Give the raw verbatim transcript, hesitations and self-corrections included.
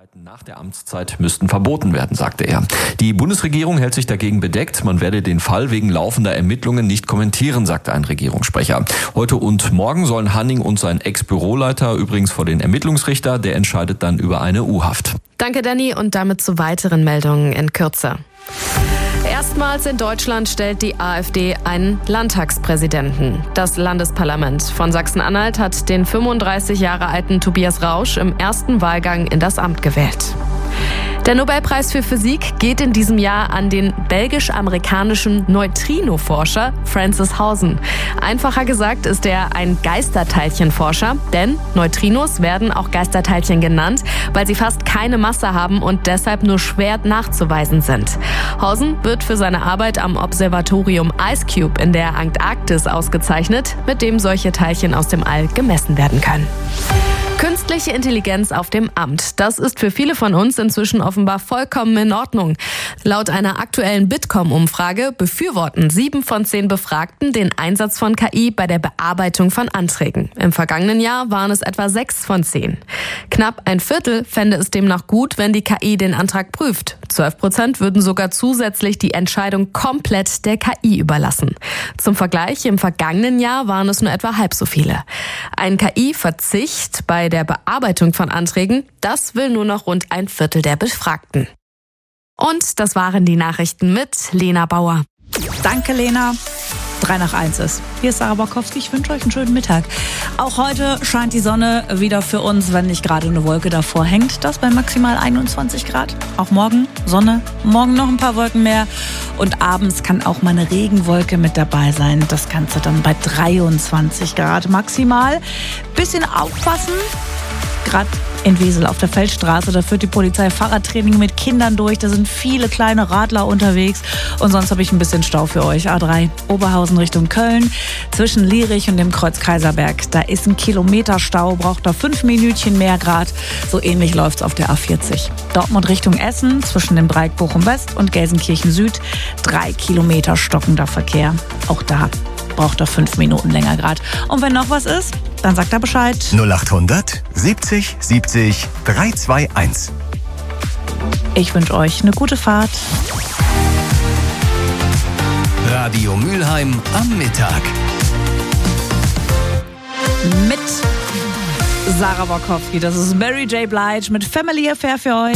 Tätigkeiten nach der Amtszeit müssten verboten werden, sagte er. Die Bundesregierung hält sich dagegen bedeckt. Man werde den Fall wegen laufender Ermittlungen nicht kommentieren, sagte ein Regierungssprecher. Heute und morgen sollen Hanning und sein Ex-Büroleiter übrigens vor den Ermittlungsrichter. Der entscheidet dann über eine U-Haft. Danke, Danny, und damit zu weiteren Meldungen in Kürze. Erstmals in Deutschland stellt die AfD einen Landtagspräsidenten. Das Landesparlament von Sachsen-Anhalt hat den fünfunddreißig Jahre alten Tobias Rausch im ersten Wahlgang in das Amt gewählt. Der Nobelpreis für Physik geht in diesem Jahr an den belgisch-amerikanischen Neutrino-Forscher Francis Hausen. Einfacher gesagt ist er ein Geisterteilchenforscher, denn Neutrinos werden auch Geisterteilchen genannt, weil sie fast keine Masse haben und deshalb nur schwer nachzuweisen sind. Hausen wird für seine Arbeit am Observatorium IceCube in der Antarktis ausgezeichnet, mit dem solche Teilchen aus dem All gemessen werden können. Künstliche Intelligenz auf dem Amt. Das ist für viele von uns inzwischen offenbar vollkommen in Ordnung. Laut einer aktuellen Bitkom-Umfrage befürworten sieben von zehn Befragten den Einsatz von K I bei der Bearbeitung von Anträgen. Im vergangenen Jahr waren es etwa sechs von zehn. Knapp ein Viertel fände es demnach gut, wenn die K I den Antrag prüft. zwölf Prozent würden sogar zusätzlich die Entscheidung komplett der K I überlassen. Zum Vergleich, im vergangenen Jahr waren es nur etwa halb so viele. Ein K I-Verzicht bei der Bearbeitung von Anträgen, das will nur noch rund ein Viertel der Befragten. Und das waren die Nachrichten mit Lena Bauer. Danke, Lena. Drei nach eins ist. Hier ist Sarah Borkowski. Ich wünsche euch einen schönen Mittag. Auch heute scheint die Sonne wieder für uns, wenn nicht gerade eine Wolke davor hängt. Das bei maximal einundzwanzig Grad. Auch morgen Sonne, morgen noch ein paar Wolken mehr. Und abends kann auch mal eine Regenwolke mit dabei sein. Das Ganze dann bei dreiundzwanzig Grad maximal. Bisschen aufpassen. Gerade in Wesel auf der Feldstraße, da führt die Polizei Fahrradtraining mit Kindern durch. Da sind viele kleine Radler unterwegs. Und sonst habe ich ein bisschen Stau für euch. A drei Oberhausen Richtung Köln. Zwischen Lierich und dem Kreuz Kaiserberg. Da ist ein Kilometer Stau, braucht da fünf Minütchen mehr Grad. So ähnlich läuft's auf der A vierzig. Dortmund Richtung Essen, zwischen dem Dreieck Bochum West und Gelsenkirchen Süd. Drei Kilometer stockender Verkehr. Auch da braucht er fünf Minuten länger Grad. Und wenn noch was ist, dann sagt er Bescheid. null achthundert siebzig siebzig drei zwei eins. Ich wünsche euch eine gute Fahrt. Radio Mülheim am Mittag. Mit Sarah Borkowski. Das ist Mary J. Blige mit Family Affair für euch.